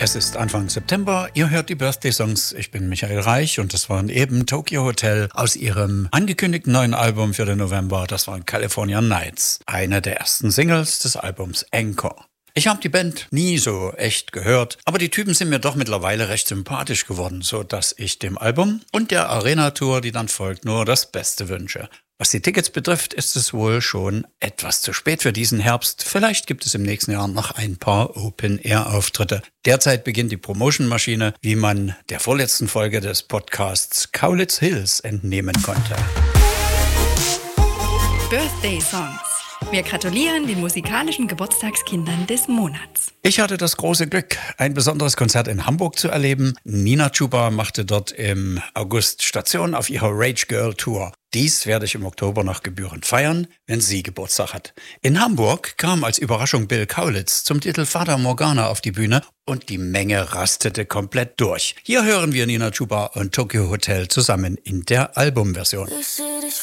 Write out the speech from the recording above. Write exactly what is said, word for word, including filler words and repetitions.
Es ist Anfang September, ihr hört die Birthday-Songs. Ich bin Michael Reich und das waren eben Tokyo Hotel aus ihrem angekündigten neuen Album für den November. Das waren California Nights, eine der ersten Singles des Albums Encore. Ich habe die Band nie so echt gehört, aber die Typen sind mir doch mittlerweile recht sympathisch geworden, so dass ich dem Album und der Arena-Tour, die dann folgt, nur das Beste wünsche. Was die Tickets betrifft, ist es wohl schon etwas zu spät für diesen Herbst. Vielleicht gibt es im nächsten Jahr noch ein paar Open-Air-Auftritte. Derzeit beginnt die Promotion-Maschine, wie man der vorletzten Folge des Podcasts Kaulitz Hills entnehmen konnte. Birthday Songs. Wir gratulieren den musikalischen Geburtstagskindern des Monats. Ich hatte das große Glück, ein besonderes Konzert in Hamburg zu erleben. Nina Chuba machte dort im August Station auf ihrer Rage Girl Tour. Dies werde ich im Oktober noch gebührend feiern, wenn sie Geburtstag hat. In Hamburg kam als Überraschung Bill Kaulitz zum Titel Fata Morgana auf die Bühne und die Menge rastete komplett durch. Hier hören wir Nina Chuba und Tokyo Hotel zusammen in der Albumversion.